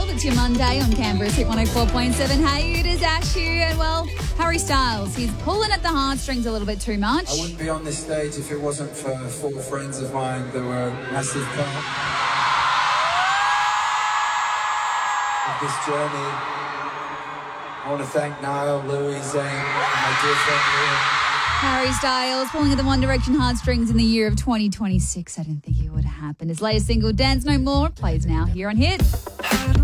It's your Monday on Canberra's Hit 104.7. Hey, it is Ash here. And, well, Harry Styles, he's pulling at the heartstrings a little bit too much. I wouldn't be on this stage if it wasn't for 4 friends of mine that were a massive part of this journey. I want to thank Niall, Louis, Zane, and my dear friend Liam. Harry Styles pulling at the One Direction heartstrings in the year of 2026. I didn't think it would happen. His latest single, Dance No More, plays now here on Hit.